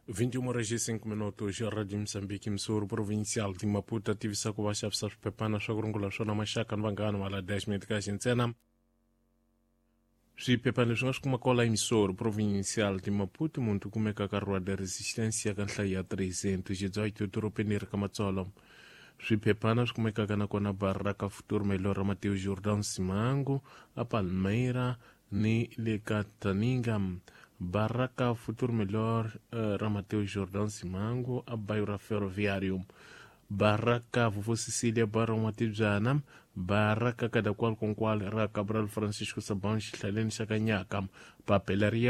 21 e 5 minutos, Rádio Moçambique, emissora provincial de Maputo, atividade com baixa para pepana, chagurungula, chona machaka, nvangano, ala 10 minutos, em cena. Se pepana, nós com uma cola emissora provincial de Maputo, muito como é que a carroa da resistência, cansaia 318, turopenir, camatzolom. Se pepana, como é que a gana com a barraca futuro melhor, Mateus Jordão Simango, a Palmeira, ni Lecataningam. Barraca Futuro Melhor, Ramateu Jordão Simango, a Bairro Ferroviário. Barraca Vovô Cecília Barão Matheus Janam, Barraca cada qual com qual, Cabral Francisco Sabão, Xalene Chaganhacam, Papelaria.